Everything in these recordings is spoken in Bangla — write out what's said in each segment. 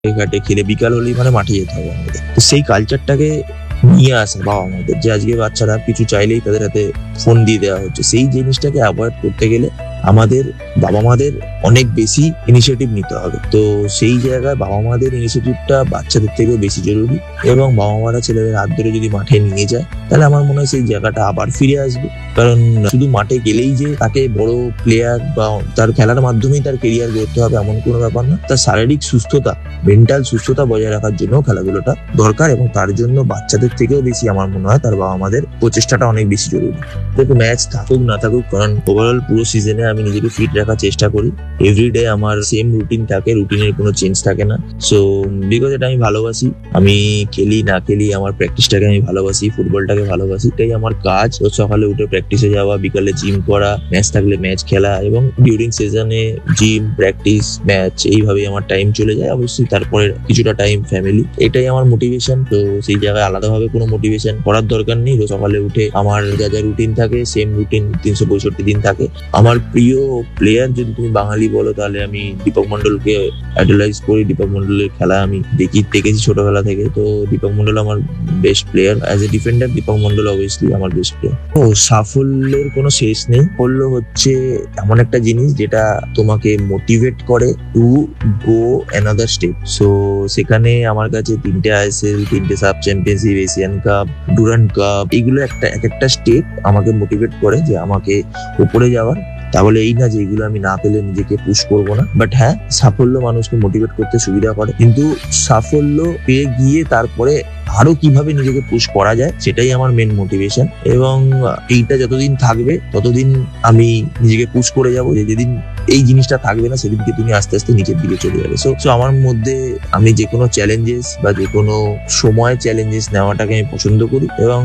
ঘাটে খেলে বিকাল হলেই মানে মাঠে যেতে হবে আমাদের। তো সেই কালচারটাকে নিয়ে আসা বাবা মাদের, যে আজকে বাচ্চারা কিছু চাইলেই তাদের হাতে ফোন দিয়ে দেওয়া হচ্ছে, সেই জিনিসটাকে অ্যাভয়েড করতে গেলে আমাদের বাবা মাদের অনেক বেশি ইনিশিয়েটিভ নিতে হবে। তো সেই জায়গায় বাবা মাদের ইনিশিয়েটিভটা বাচ্চাদের থেকেও বেশি জরুরি, এবং বাবা মারা ছেলেদের হাত ধরে যদি মাঠে নিয়ে যায় তাহলে আমার মনে হয় সেই জায়গাটা আবার ফিরে আসবে। কারণ শুধু মাঠে গেলেই যে তাকে বড় প্লেয়ার বা তার খেলার মাধ্যমেই তার কেরিয়ার গড়তে হবে এমন কোনো ব্যাপার না। তার শারীরিক সুস্থতা, মেন্টাল সুস্থতা বজায় রাখার জন্য খেলাধুলাটা দরকার, এবং তার জন্য বাচ্চাদের থেকেও বেশি আমার মনে হয় তার বাবা মাদের প্রচেষ্টাটা অনেক বেশি জরুরি। দেখো ম্যাচ থাকুক না থাকুক, কারণ ওভারঅল পুরো সিজনে আমি নিজেকে ফিট রাখার চেষ্টা করি। এভরিডে আমার সেম রুটিন থাকে, রুটিনের কোনো চেঞ্জ থাকে না। সো বিকজ এটা আমি ভালোবাসি, আমি খেলি না খেলি আমার প্র্যাকটিসটাকে আমি ভালোবাসি, ফুটবলটাকে ভালোবাসি, এটাই আমার কাজ। রোজ সকালে উঠে প্র্যাকটিসে যাওয়া, বিকালে জিম করা, ম্যাচ থাকলে ম্যাচ খেলা, এবং ডিউরিং সিজনে জিম, প্র্যাকটিস, ম্যাচ, এইভাবেই আমার টাইম চলে যায়। অবশ্যই তারপরে কিছুটা টাইম ফ্যামিলি, এটাই আমার মোটিভেশন। তো সেই জায়গায় আলাদাভাবে কোনো মোটিভেশন করার দরকার নেই। রোজ সকালে উঠে আমার যা যা রুটিন থাকে, সেম রুটিন 365 দিন থাকে। আমার প্রিয় প্লেয়ার যদি তুমি বাঙালি বলো, তাহলে আমি দীপক মন্ডলকে আইডলাইজ করি। দীপক মন্ডলের খেলা আমি দেখেছি ছোটবেলা থেকে। তো দীপক মন্ডল আমার best player. As a defender Dipak Mondal obviously আমার বেস্ট প্লেয়ার। তো সাফল্যের কোনো শেষ নেই। সাফল্য হচ্ছে এমন একটা জিনিস যেটা তোমাকে মোটিভেট করে to go another step. So সেখানে আমার কাছে 3টে ISL, 3টে sub championship, Asian cup, Durand cup, এগুলো এক একটা স্টেপ আমাকে মোটিভেট করে যে আমাকে উপরে যাওয়ার। তাহলে এই না যে এগুলো আমি না পেলে নিজেকে পুশ করবো না, বাট হ্যাঁ, সাফল্য মানুষকে মোটিভেট করতে সুবিধা করে, কিন্তু সাফল্য পেয়ে গিয়ে তারপরে আরো কিভাবে নিজেকে পুশ করা যায় সেটাই আমার মেন মোটিভেশন। এবং এইটা যতদিন থাকবে ততদিন আমি নিজেকে পুশ করে যাবো। যেদিন এই জিনিসটা থাকবে না সেদিনকে তুমি আস্তে আস্তে নিচের দিকে চলে যাবে। সো আমার মধ্যে আমি যে কোনো চ্যালেঞ্জেস বা যে কোনো সময় চ্যালেঞ্জেস নেওয়াটাকে আমি পছন্দ করি, এবং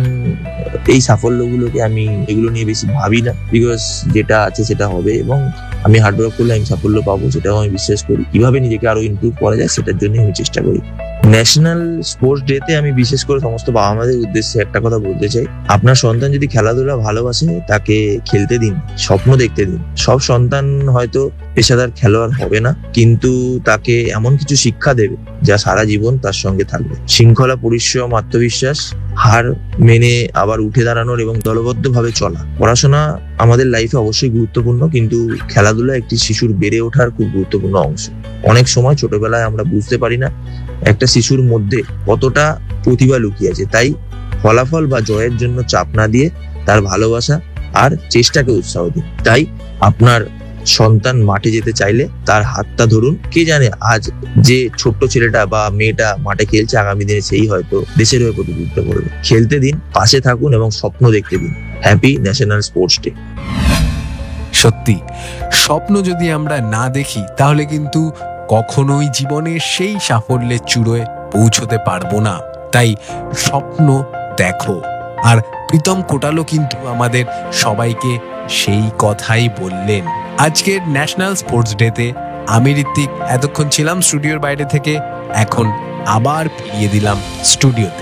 এই সাফল্যগুলোকে আমি এগুলো নিয়ে বেশি ভাবি না, বিকজ যেটা আছে সেটা হবে, এবং আমি হার্ডওয়ার্ক করলে আমি সাফল্য পাবো, সেটাও আমি বিশ্বাস করি। কিভাবে নিজেকে আরো ইমপ্রুভ করা যায় সেটার জন্য আমি চেষ্টা করি। ন্যাশনাল স্পোর্টস ডে তে আমি বিশেষ করে সমস্ত বাবা মাদের উদ্দেশ্যে একটা কথা বলতে চাই, আপনার সন্তান যদি খেলাধুলা ভালোবাসে তাকে খেলতে দিন, স্বপ্ন দেখতে দিন। সব সন্তান হয়তো পেশাদার খেলোয়াড় হবে না, কিন্তু তাকে এমন কিছু শিক্ষা দেবে যা সারা জীবন তার সঙ্গে থাকবে। শৃঙ্খলা, পরিশ্রম, আত্মবিশ্বাস, হার মেনে আবার উঠে দাঁড়ানোর এবং দলবদ্ধভাবে চলা। পড়াশোনা আমাদের লাইফে অবশ্যই গুরুত্বপূর্ণ, কিন্তু খেলাধুলা একটি শিশুর বেড়ে ওঠার খুব গুরুত্বপূর্ণ অংশ। অনেক সময় ছোটবেলায় আমরা বুঝতে পারি না একটা শিশুর মধ্যে কতটা প্রতিভা লুকিয়ে আছে। তাই ফলাফল বা জয়ের জন্য চাপ না দিয়ে তার ভালোবাসা আর চেষ্টাকে উৎসাহ দিন। তাই আপনার সন্তান মাঠে যেতে চাইলে তার হাতটা ধরুন। কে জানে আজ যে ছোট্ট ছেলেটা বা মেয়েটা মাঠে খেলছে, আগামী দিনে সেই হয়তো দেশের হয়ে প্রতিনিধিত্ব করবে। খেলতে দিন, পাশে থাকুন এবং স্বপ্ন দেখতে দিন। Happy national sports day. সত্যি, স্বপ্ন যদি আমরা না দেখি তাহলে কিন্তু কখনোই জীবনের সেই সাফল্যের চূড়োয় পৌঁছতে পারবো না। তাই স্বপ্ন দেখো। আর প্রীতম কোটালও কিন্তু আমাদের সবাইকে সেই কথাই বললেন। আজকের ন্যাশনাল স্পোর্টস ডেতে আমি ঋত্বিক এতক্ষণ ছিলাম স্টুডিওর বাইরে থেকে, এখন আবার ফিরিয়ে দিলাম স্টুডিওতে।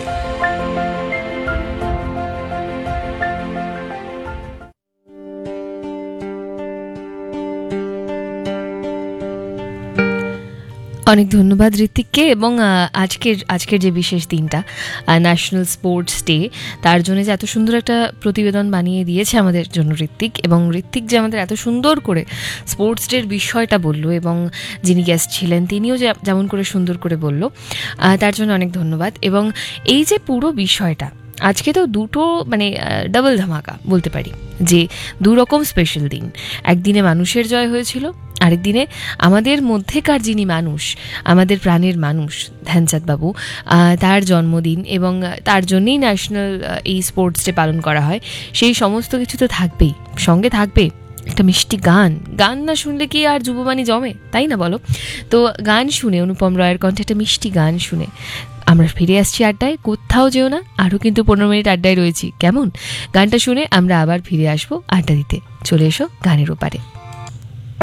অনেক ধন্যবাদ ঋত্বিককে। এবং আজকের যে বিশেষ দিনটা ন্যাশনাল স্পোর্টস ডে, তার জন্য যে এত সুন্দর একটা প্রতিবেদন বানিয়ে দিয়েছে আমাদের জন্য ঋত্বিক, এবং ঋত্বিক যে আমাদের এত সুন্দর করে স্পোর্টস ডের বিষয়টা বললো, এবং যিনি গেস্ট ছিলেন তিনিও যেমন করে সুন্দর করে বললো, তার জন্য অনেক ধন্যবাদ। এবং এই যে পুরো বিষয়টা, আজকে তো দুটো মানে ডাবল ধামাকা বলতে পারি, যে দুরকম স্পেশাল দিন। একদিনে মানুষের জয় হয়েছিল, আরেকদিনে আমাদের মধ্যেকার যিনি মানুষ, আমাদের প্রাণের মানুষ ধ্যানচাঁদ বাবু, তার জন্মদিন, এবং তার জন্যই ন্যাশনাল এই স্পোর্টস ডে পালন করা হয়। সেই সমস্ত কিছু তো থাকবেই, সঙ্গে থাকবে একটা মিষ্টি গান। গান না শুনলে কি আর যুববাণী জমে, তাই না বলো? তো গান শুনে, অনুপম রয়ের কণ্ঠে একটা মিষ্টি গান শুনে আমরা ফিরে আসছি আড্ডায়। কোথাও যেও না, আরও কিন্তু 15 মিনিট আড্ডায় রয়েছি। কেমন? গানটা শুনে আমরা আবার ফিরে আসবো আড্ডা দিতে। চলে এসো গানের ওপারে।